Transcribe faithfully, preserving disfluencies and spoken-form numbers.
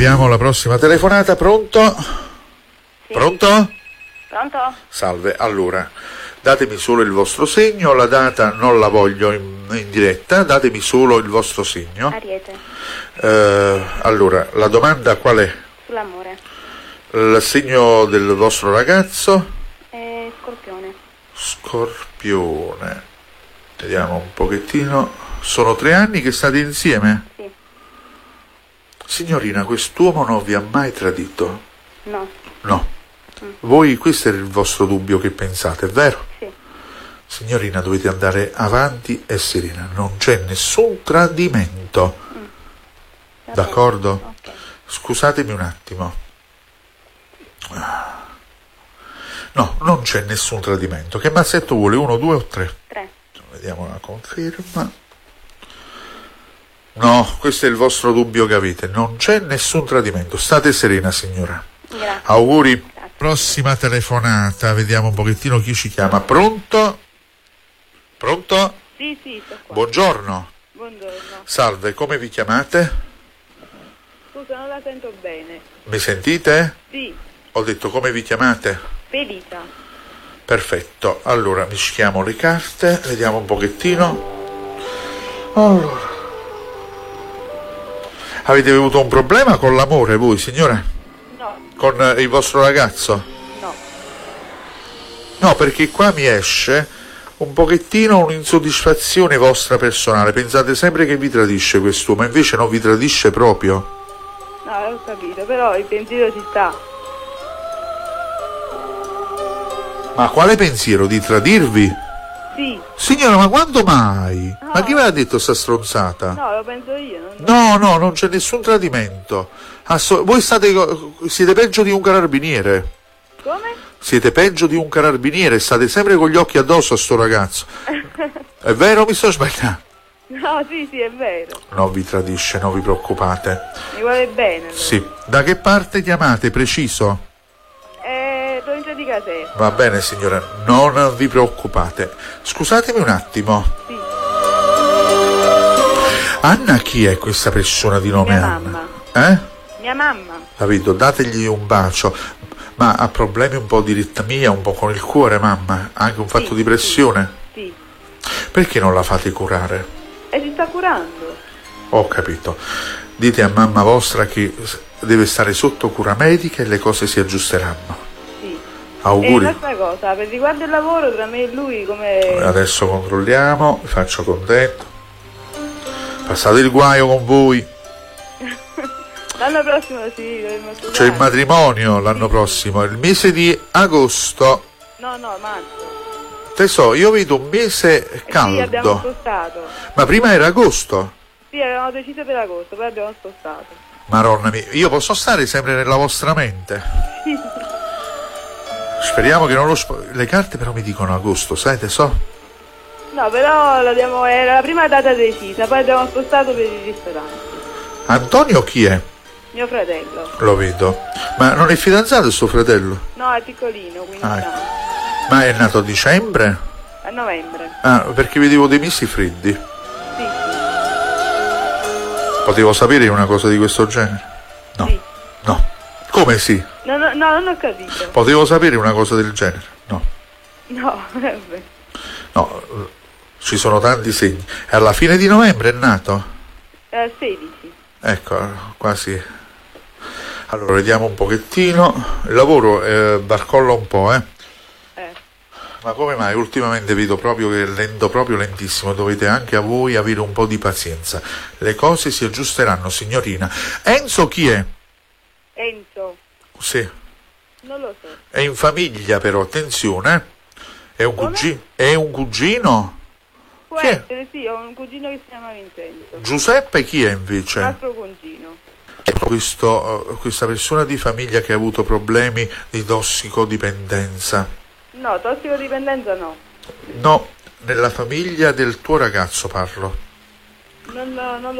Abbiamo la prossima telefonata, pronto? Sì. Pronto? Pronto? Salve, allora, datemi solo il vostro segno, la data non la voglio in, in diretta, datemi solo il vostro segno. Ariete. Eh, allora, la domanda qual è? Sull'amore. Il segno del vostro ragazzo? E Scorpione. Scorpione. Vediamo un pochettino. Sono tre anni che state insieme? Sì. Signorina, quest'uomo non vi ha mai tradito? No. No. Mm. Voi, questo è il vostro dubbio che pensate, è vero? Sì. Signorina, dovete andare avanti e serena, non c'è nessun tradimento. Mm. D'accordo? Okay. Scusatemi un attimo. No, non c'è nessun tradimento. Che massetto vuole? Uno, due o tre? Tre. Vediamo la conferma. No, questo è il vostro dubbio che avete. Non c'è nessun tradimento. State serena, signora. Grazie. Auguri. Grazie. Prossima telefonata. Vediamo un pochettino chi ci chiama. Pronto? Pronto? Sì, sì, sto qua. Buongiorno. Buongiorno. Salve, come vi chiamate? Scusa, non la sento bene. Mi sentite? Sì. Ho detto come vi chiamate? Felisa. Perfetto, allora mischiamo le carte, vediamo un pochettino. Allora. Avete avuto un problema con l'amore voi, signora? No. Con il vostro ragazzo? No. No, perché qua mi esce un pochettino un'insoddisfazione vostra personale. Pensate sempre che vi tradisce quest'uomo, invece non vi tradisce proprio. No, ho capito, però il pensiero ci sta. Ma quale pensiero? Di tradirvi? Sì. Signora, ma quando mai? No. Ma chi ve l'ha detto sta stronzata? No, lo penso io. Non... No, no, non c'è nessun tradimento. Asso- voi state, siete peggio di un carabiniere. Come? Siete peggio di un carabiniere, state sempre con gli occhi addosso a sto ragazzo. È vero o mi sto sbagliando? No, sì, sì, è vero. Non vi tradisce, non vi preoccupate. Mi vuole bene. Però. Sì. Da che parte chiamate, preciso? Eh, provincia di Caserta. Va bene, signora, non vi preoccupate. Scusatemi un attimo. Sì. Anna, chi è questa persona di nome Mia Anna? mamma. Eh? Mia mamma. Capito? Dategli un bacio. Ma ha problemi un po' di ritmia, un po' con il cuore, mamma? Anche un fatto Sì, di pressione? Sì. Perché non la fate curare? E si sta curando. Ho capito. Dite a mamma vostra che deve stare sotto cura medica e le cose si aggiusteranno. Sì. Auguri. E un'altra cosa, per riguardo il lavoro tra me e lui come... Adesso controlliamo, vi faccio contento. Passate il guaio con voi. L'anno prossimo sì, dovremmo scusare. C'è il matrimonio l'anno prossimo, il mese di agosto. No, no, marzo. Tesoro, io vedo un mese caldo. Sì, abbiamo spostato. Ma prima era agosto. Sì, avevamo deciso per agosto, poi abbiamo spostato. Maronna mia, io posso stare sempre nella vostra mente. Sì. Speriamo che non lo sp- le carte però mi dicono agosto, sai tesoro? No, però l'abbiamo, era la prima data decisa, poi abbiamo spostato per il ristorante. Antonio chi è? Mio fratello. Lo vedo. Ma non è fidanzato il suo fratello? No, è piccolino, quindi Ah, no. ecco. Ma è nato a dicembre? A novembre. Ah, perché vedevo dei mesi freddi. Sì, Potevo sapere una cosa di questo genere? No. sì. No. Come sì? No, no, no, non ho capito. Potevo sapere una cosa del genere? No. No, vabbè. No, eh, ci sono tanti segni. E alla fine di novembre è nato? Eh, sedici. Ecco, quasi. Allora, vediamo un pochettino. Il lavoro eh, barcolla un po', eh. Eh. Ma come mai? Ultimamente vedo proprio che è lento, proprio lentissimo. Dovete anche a voi avere un po' di pazienza. Le cose si aggiusteranno, signorina. Enzo chi è? Enzo. Sì. Non lo so. È in famiglia però, attenzione. eh. È un Come? cugino? È un cugino? Può Chi è? essere, sì, ho un cugino che si chiama Vincenzo. Giuseppe chi è Un invece? altro cugino. Questo, eh, questa persona di famiglia che ha avuto problemi di tossicodipendenza. No, tossicodipendenza no. No, nella famiglia del tuo ragazzo parlo. Non, non lo